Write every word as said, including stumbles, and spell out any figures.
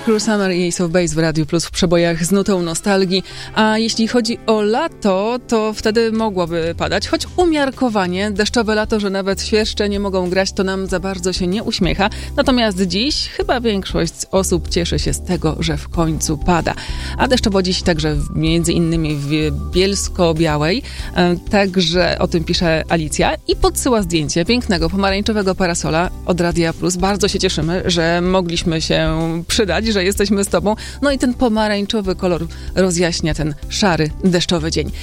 Cruel Summer i Ace of Base w Radiu Plus w przebojach z nutą nostalgii. A jeśli chodzi o lato, to wtedy mogłoby padać, choć umiarkowanie. Deszczowe lato, że nawet świerszcze nie mogą grać, to nam za bardzo się nie uśmiecha. Natomiast dziś chyba większość osób cieszy się z tego, że w końcu pada. A deszczowo dziś także między innymi w Bielsko-Białej. Także o tym pisze Alicja i podsyła zdjęcie pięknego pomarańczowego parasola od Radia Plus. Bardzo się cieszymy, że mogliśmy się przydać, że jesteśmy z tobą. No i ten pomarańczowy kolor rozjaśnia ten szary, deszczowy dzień.